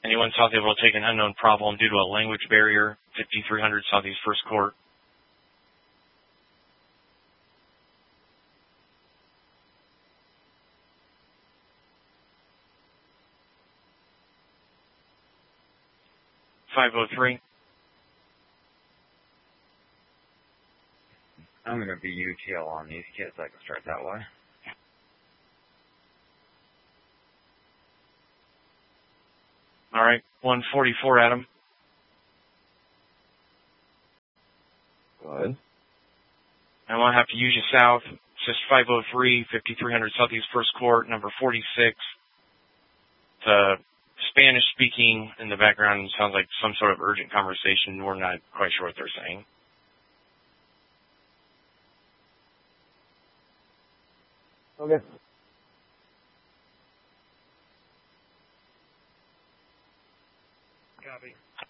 Anyone south able to take an unknown problem due to a language barrier, 5300 Southeast First Court. .503. I'm going to be UTL on these kids. I can start that way. All right, 144, Adam. Good. I won't have to use you south. It's just 503, 5300 Southeast First Court, number 46. The Spanish speaking in the background sounds like some sort of urgent conversation. We're not quite sure what they're saying. Okay. Copy.